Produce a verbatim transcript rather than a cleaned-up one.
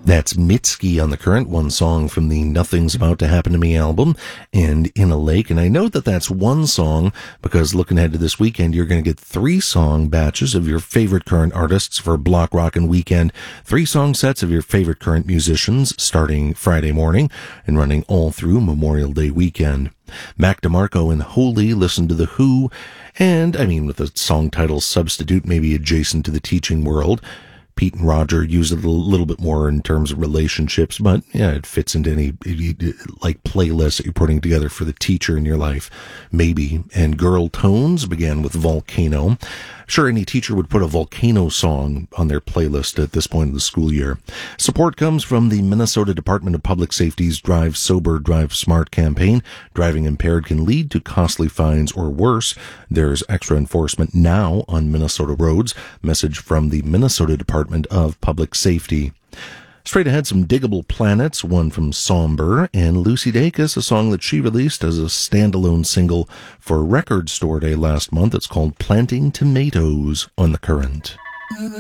That's Mitski on the Current, one song from the Nothing's About to Happen to Me album, and In a Lake. And I know that that's one song because looking ahead to this weekend, you're going to get three song batches of your favorite current artists for Block Rockin' Weekend, three song sets of your favorite current musicians starting Friday morning and running all through Memorial Day weekend. Mac DeMarco and Holy listen to The Who, and I mean with the song title Substitute maybe adjacent to the teaching world. Pete and Roger use it a little bit more in terms of relationships, but yeah, it fits into any like playlist that you're putting together for the teacher in your life, maybe. And Girl Tones began with Volcano. Sure, any teacher would put a Volcano song on their playlist at this point of the school year. Support comes from the Minnesota Department of Public Safety's Drive Sober, Drive Smart campaign. Driving impaired can lead to costly fines or worse. There's extra enforcement now on Minnesota roads. Message from the Minnesota Department of Public Safety. Straight ahead, some Diggable Planets, one from Somber, and Lucy Dacus, a song that she released as a standalone single for Record Store Day last month. It's called Planting Tomatoes on the Current.